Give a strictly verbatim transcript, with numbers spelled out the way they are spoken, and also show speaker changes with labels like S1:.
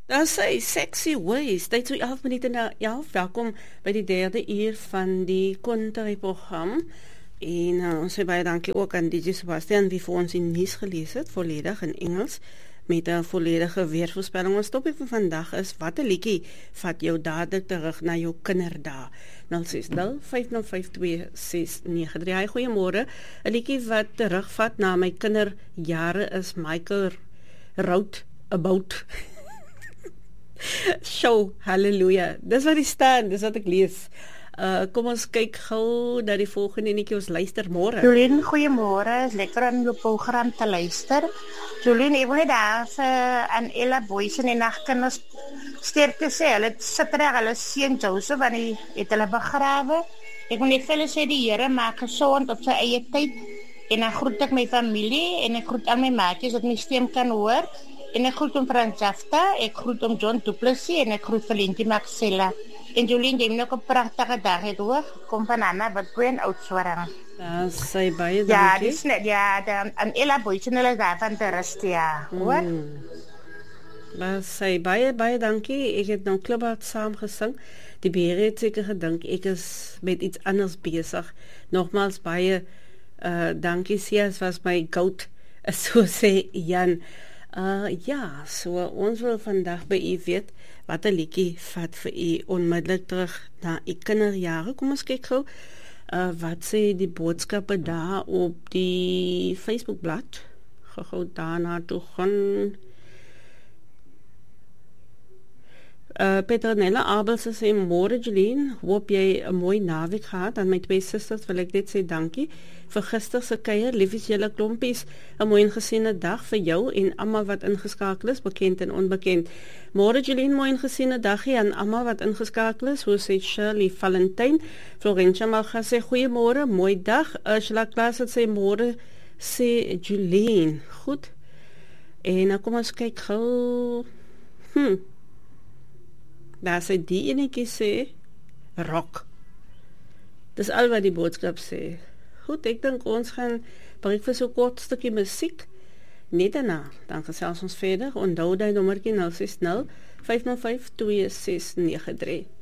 S1: Daar sê Sexy Ways, dit is so elf minute na elf, welkom by die derde uur van die Konterry-program. En uh, ons sê baie dankie ook aan D J Sebastian, wie vir ons die nuus gelees het, volledig in Engels, met 'n volledige weervoorspelling. Ons topie vir vandag is, wat 'n liedjie vat jou dadelik terug na jou kinderdae. nul ses nul vyf nul vyf twee ses nege drie. Hi, goeiemôre. 'n Liedjie wat terugvat na my kinderjare is Michael Rout About. Show, halleluja. Dis wat die staan, dis wat ek lees. Uh, kom ons kyk gou na die volgende netjie, ons luister môre.
S2: Jolien, goeiemôre. Is lekker aan jou program te luister. Jolien, ek wil net daar uh, aan Ella Boysen en haar kinders sterkte sê. Hulle sit reg, hulle seun Joseph en hy het hulle begrawe. Ek wil net vir hulle sê die Here maak gesond op sy eie tyd. En dan groet ek my familie en ek groet al my maatjies dat my stem kan hoor. En ek groet om Fransjafta, ek groet om John Duplessis en ek groet Valentie Maxella. En Jolien, jy moet ook 'n pragtige dag hê, hoor. Kom van Anna, wat goeie Oudtshoorn.
S1: Ja, sy baie dankie.
S2: Ja, dis net, ja, dan aan Ella Boysen hulle daar van te rust, ja, hoor.
S1: Mm. Maar sy baie, baie dankie. Ek het nou klubhard saam gesing. Die beheer het seker gedink, ek is met iets anders besig. Nogmaals baie uh, dankie, Sias was my goat, so sê Jan. Uh, ja, so ons wil vandag by u weet, wat 'n liedjie vat vir u onmiddellik terug na u kinderjare. Kom ons kyk gou, uh, wat sê die boodskappe daar op die Facebookblad. Gou daarna toe gaan. Uh, Petronella Abels sê, môre Jolien, hoop jy 'n mooi naweek gehad. Aan my twee susters wil ek net sê dankie vir gister se kuier, liefies julle klompies, 'n mooi en gesiene dag vir jou en almal wat ingeskakel is, bekend en onbekend. Môre Jolien, mooi en gesiene dagie aan almal wat ingeskakel is. Hoe sê Shirley Valentine? Florentia Malga sê goeiemôre, mooi dag. Ursula Klaas sê môre, sê Jolien. Goed. En nou kom ons kyk gou. Hm. Daar sê die enetjie sê rock. Dis al wat die boodskap sê. Goed, ek dink ons gaan breek vir so kort stukkie musiek. Net daarna, dan gesels ons verder. Onthou die nommertjie nul ses nul vyf nul vyf twee ses nege drie.